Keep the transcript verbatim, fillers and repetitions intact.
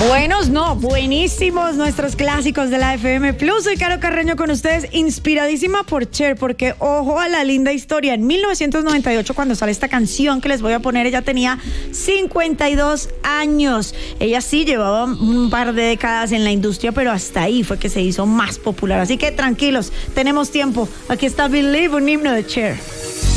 Buenos, no, buenísimos nuestros clásicos de la F M Plus. Soy Caro Carreño con ustedes, inspiradísima por Cher, porque ojo a la linda historia. En mil novecientos noventa y ocho, cuando sale esta canción que les voy a poner, ella tenía cincuenta y dos años. Ella sí llevaba un par de décadas en la industria, pero hasta ahí fue que se hizo más popular. Así que tranquilos, tenemos tiempo. Aquí está Believe, un himno de Cher.